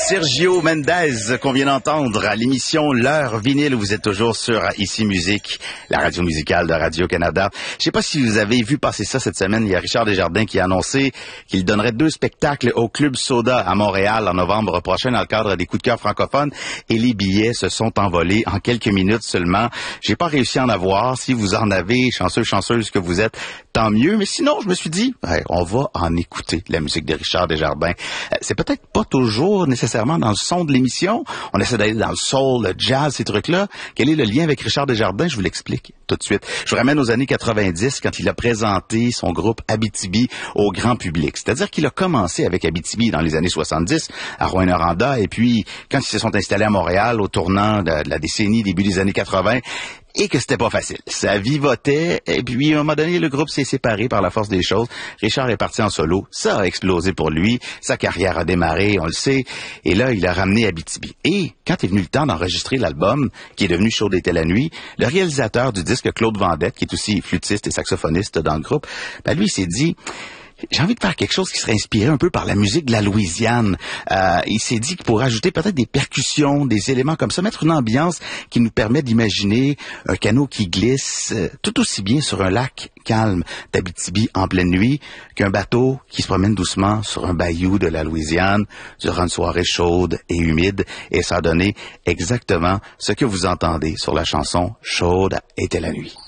Sergio Mendes qu'on vient d'entendre à l'émission L'heure vinyle où vous êtes toujours sur Ici Musique, la radio musicale de Radio-Canada. Je sais pas si vous avez vu passer ça cette semaine, il y a Richard Desjardins qui a annoncé qu'il donnerait 2 spectacles au Club Soda à Montréal en novembre prochain dans le cadre des coups de cœur francophones et les billets se sont envolés en quelques minutes seulement. J'ai pas réussi à en avoir. Si vous en avez, chanceuse que vous êtes, tant mieux. Mais sinon, je me suis dit, on va en écouter la musique de Richard Desjardins. C'est peut-être pas toujours nécessairement dans le son de l'émission. On essaie d'aller dans le soul, le jazz, ces trucs-là. Quel est le lien avec Richard Desjardins? Je vous l'explique tout de suite. Je vous ramène aux années 90 quand il a présenté son groupe Abitibi au grand public. C'est-à-dire qu'il a commencé avec Abitibi dans les années 70 à Rouyn-Noranda et puis quand ils se sont installés à Montréal au tournant de la décennie, début des années 80, et que c'était pas facile. Ça vivotait, et puis à un moment donné, le groupe s'est séparé par la force des choses. Richard est parti en solo. Ça a explosé pour lui. Sa carrière a démarré, on le sait. Et là, il a ramené Abitibi. Et quand est venu le temps d'enregistrer l'album, qui est devenu Chaud d'été la nuit, le réalisateur du disque, Claude Vendette, qui est aussi flûtiste et saxophoniste dans le groupe, lui, il s'est dit... J'ai envie de faire quelque chose qui serait inspiré un peu par la musique de la Louisiane. Il s'est dit qu'il pourrait ajouter peut-être des percussions, des éléments comme ça, mettre une ambiance qui nous permet d'imaginer un canot qui glisse tout aussi bien sur un lac calme d'Abitibi en pleine nuit qu'un bateau qui se promène doucement sur un bayou de la Louisiane durant une soirée chaude et humide. Et ça a donné exactement ce que vous entendez sur la chanson Chaude était la nuit.